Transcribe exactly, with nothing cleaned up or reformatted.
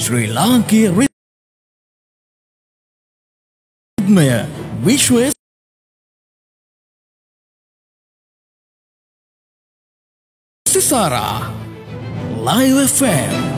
ශ්‍රී ලාංකීය රිද්මය විශ්වයේ සිසාරා Live F M